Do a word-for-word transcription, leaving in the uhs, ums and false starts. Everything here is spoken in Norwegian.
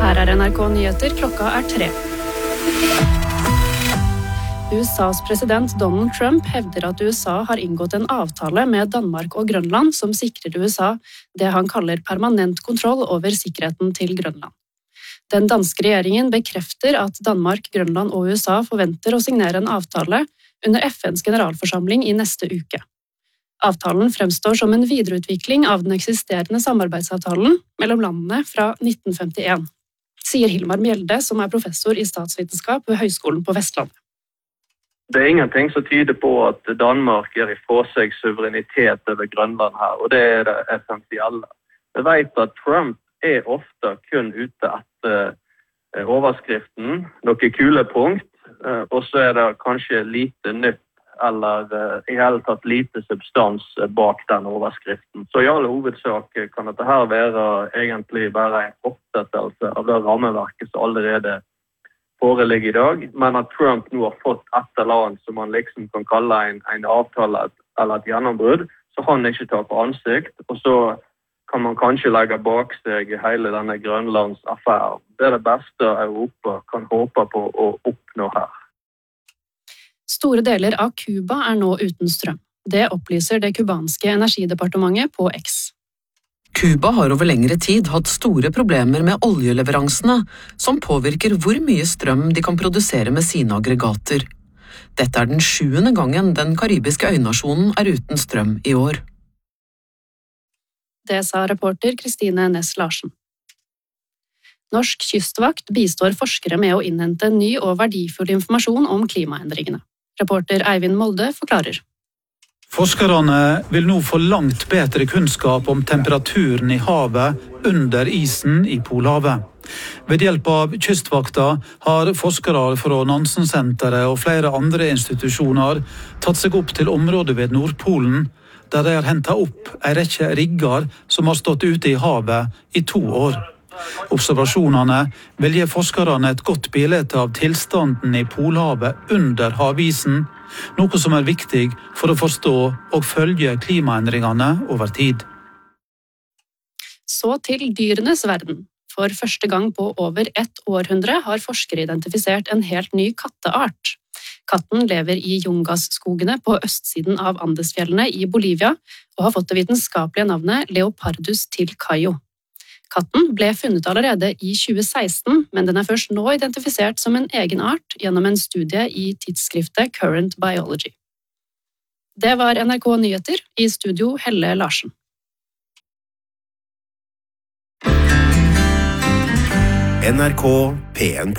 Her er N R K Nyheter, klokka er tre. U S A's president Donald Trump hevder at U S A har inngått en avtale med Danmark og Grønland som sikrer U S A det han kaller permanent kontroll over sikkerheten til Grønland. Den danske regjeringen bekrefter at Danmark, Grønland og U S A forventer å signere en avtale under F N's generalforsamling i neste uke. Avtalen fremstår som en videreutvikling av den eksisterende samarbeidsavtalen mellom landene fra nitten femtien, sier Hilmar Mjelde, som er professor i statsvitenskap ved Høgskolen på Vestlandet. Det er ingenting som tyder på at Danmark gir ifra seg suverenitet over Grønland her, og det er det essensielle. Vi vet at Trump er ofte kun ute etter overskriften, noen kule punkt, og så er det kanskje lite nytt eller i hele tatt lite substans bak den overskriften. Så i alle hovedsak kan dette her være egentlig bare en fortsettelse av det rammeverket som allerede foreligger i dag, men at Trump nå har fått et eller annet som man liksom kan kalle en, en avtale eller et gjennombrudd, så han ikke tar på ansikt, og så kan man kanskje legge bak seg hele denne Grønlands affære. Det er det beste Europa kan håpe på å oppnå her. Store deler av Cuba er nå uten strøm. Det opplyser det kubanske energidepartementet på X. Cuba har over lengre tid hatt store problemer med oljeleveransene, som påvirker hvor mye strøm de kan produsere med sine aggregater. Dette er den sjuende gangen den karibiske øynasjonen er uten strøm i år. Det sa reporter Kristine Næss Larsen. Norsk kystvakt bistår forskere med å innhente ny og verdifull informasjon om klimaendringene. Reporter Eivind Molde forklarer. Forskerne vil nå få langt bedre kunnskap om temperaturen i havet under isen i Polhavet. Ved hjelp av kystvakta har forskere fra Nansen-senteret og flere andre institusjoner tatt seg opp til området ved Nordpolen, der de har hentet opp en rekke rigger som har stått ute i havet i to år. Observasjonene vil gi forskerne et godt bilde av tilstanden i Polhavet under havisen, noe som er viktig for å forstå og følge klimaendringene over tid. Så til dyrenes verden. For første gang på over ett århundre har forskere identifisert en helt ny katteart. Katten lever i Yungas-skogene på østsiden av Andesfjellene i Bolivia og har fått det vitenskapelige navnet Leopardus tilcaio. Katten ble funnet allerede i tjue seksten, men den er først nå identifisert som en egen art gjennom en studie i tidsskriftet Current Biology. Det var N R K Nyheter, i studio Helle Larsen. N R K P en